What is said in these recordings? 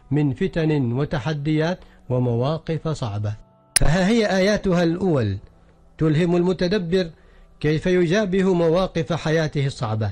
من فتن وتحديات ومواقف صعبة. فها هي آياتها الأول تلهم المتدبر كيف يجابه مواقف حياته الصعبة،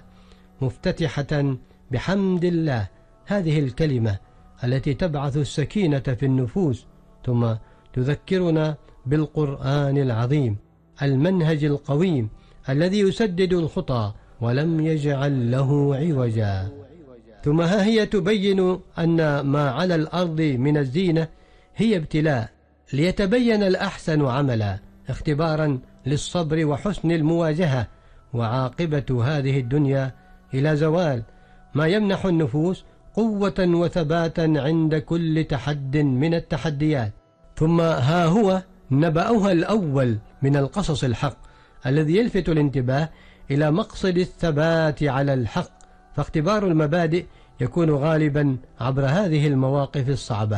مفتتحة بحمد الله، هذه الكلمة التي تبعث السكينة في النفوس، ثم تذكرنا بالقرآن العظيم المنهج القويم الذي يسدد الخطى ولم يجعل له عوجا. ثم ها هي تبين أن ما على الأرض من الزينة هي ابتلاء ليتبين الأحسن عملا، اختبارا للصبر وحسن المواجهة، وعاقبة هذه الدنيا إلى زوال، ما يمنح النفوس قوة وثباتا عند كل تحد من التحديات. ثم ها هو نبأها الأول من القصص الحق الذي يلفت الانتباه إلى مقصد الثبات على الحق، فاختبار المبادئ يكون غالبا عبر هذه المواقف الصعبة.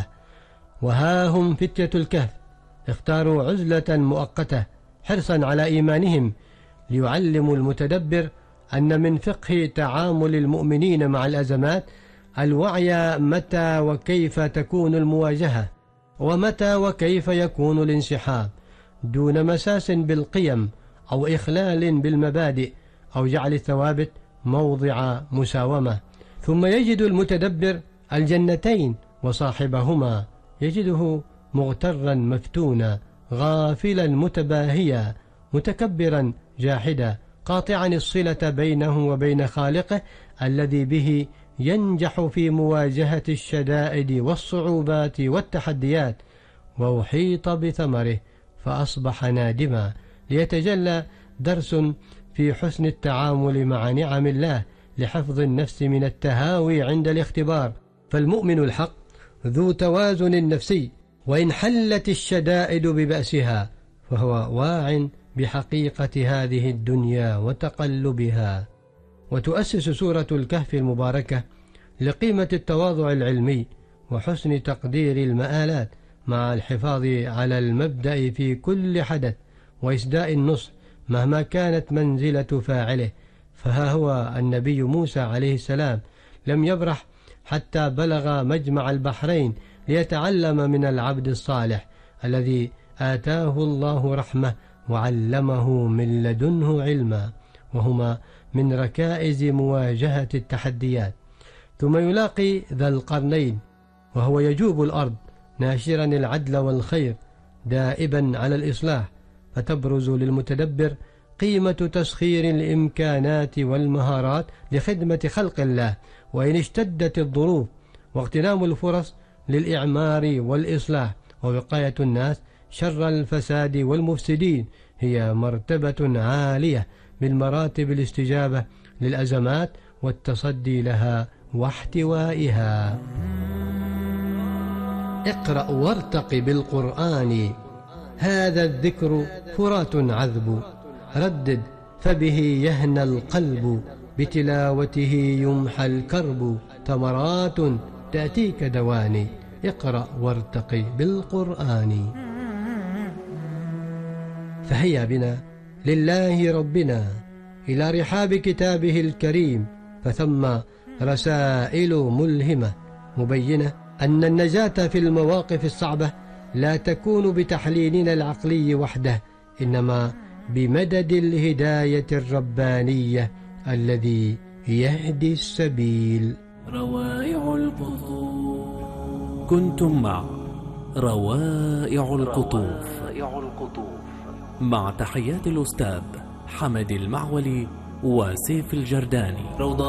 وها هم فتية الكهف اختاروا عزلة مؤقتة حرصا على إيمانهم، ليعلموا المتدبر أن من فقه تعامل المؤمنين مع الأزمات الوعي متى وكيف تكون المواجهة، ومتى وكيف يكون الانسحاب، دون مساس بالقيم أو إخلال بالمبادئ أو جعل الثوابت موضع مساومة. ثم يجد المتدبر الجنتين وصاحبهما، يجده مغترا مفتونا، غافلا متباهيا، متكبرا جاحدا، قاطعا الصلة بينه وبين خالقه الذي به ينجح في مواجهة الشدائد والصعوبات والتحديات، وأحيط بثمره فأصبح نادما، ليتجلى درس في حسن التعامل مع نعم الله لحفظ النفس من التهاوي عند الاختبار. فالمؤمن الحق ذو توازن نفسي، وإن حلت الشدائد ببأسها فهو واع بحقيقة هذه الدنيا وتقلبها. وتؤسس سورة الكهف المباركة لقيمة التواضع العلمي وحسن تقدير المآلات، مع الحفاظ على المبدأ في كل حدث وإسداء النصح مهما كانت منزلة فاعله. فها هو النبي موسى عليه السلام لم يبرح حتى بلغ مجمع البحرين ليتعلم من العبد الصالح الذي آتاه الله رحمة وعلمه من لدنه علما، وهما من ركائز مواجهة التحديات. ثم يلاقي ذا القرنين وهو يجوب الأرض ناشرا العدل والخير دائبا على الإصلاح، فتبرز للمتدبر قيمة تسخير الإمكانات والمهارات لخدمة خلق الله وإن اشتدت الظروف، واغتنام الفرص للإعمار والإصلاح ووقاية الناس شر الفساد والمفسدين هي مرتبة عالية من مراتب الاستجابة للأزمات والتصدي لها واحتوائها. اقرأ وارتق بالقرآن، هذا الذكر فرات عذب، ردد فبه يهنى القلب، بتلاوته يمحى الكرب، ثمرات تأتيك دواني، اقرأ وارتق بالقرآن. فهيا بنا لله ربنا إلى رحاب كتابه الكريم، فثم رسائل ملهمة مبينة أن النجاة في المواقف الصعبة لا تكون بتحليلنا العقلي وحده، إنما بمدد الهداية الربانية الذي يهدي السبيل. روائع القطوف. كنتم مع روائع القطوف مع تحيات الأستاذ حمد المعولي وسيف الجرداني.